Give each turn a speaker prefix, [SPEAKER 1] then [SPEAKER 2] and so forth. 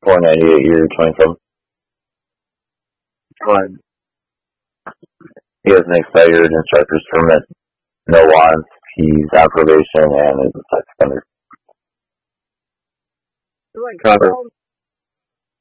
[SPEAKER 1] 498 year 27.
[SPEAKER 2] Fine.
[SPEAKER 1] He has an expired instructor's permit, no wants, he's on probation, and is a sex offender.
[SPEAKER 2] Connor.